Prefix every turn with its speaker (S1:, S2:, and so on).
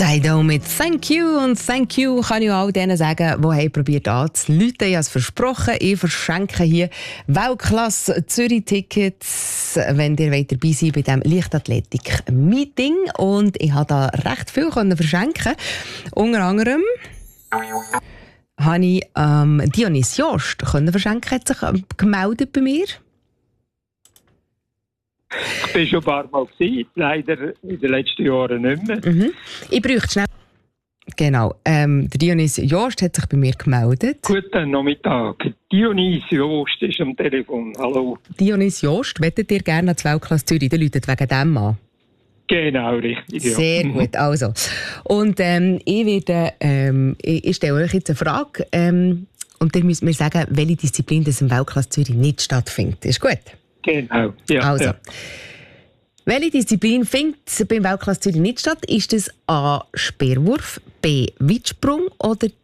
S1: Dido mit «Thank you» und «Thank you» kann ich all denen sagen, die probiert anzurufen. Ich habe es versprochen, ich verschenke hier Weltklasse Zürich-Tickets, wenn ihr dabei seid bei diesem Leichtathletik-Meeting. Und ich habe da recht viel verschenken. Unter anderem habe ich Dionys Jost verschenken, hat sich gemeldet bei mir.
S2: Ich bin schon ein paar Mal gewesen, leider in den letzten Jahren nicht mehr.
S1: Ich bräuchte schnell... Genau, der Dionys Jost hat sich bei mir gemeldet.
S2: Guten Nachmittag. Dionys Jost ist am Telefon. Hallo.
S1: Dionys Jost, wettet ihr gerne als Weltklasse Zürich? Der läutet wegen dem an.
S2: Genau, richtig. Ja.
S1: Sehr gut, also. Und ich stelle euch jetzt eine Frage und ihr müsst mir sagen, welche Disziplin das im Weltklasse Zürich nicht stattfindet. Ist gut?
S2: Genau, ja.
S1: Also,
S2: ja.
S1: welche Disziplin findet beim Weltklasse Zürich nicht statt? Ist es A. Speerwurf, B. Weitsprung oder